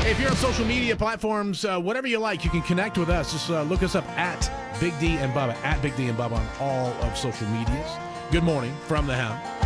If you're on social media platforms, whatever you like, you can connect with us. Just look us up at Big D and Bubba, at Big D and Bubba on all of social medias. Good morning from the Hound.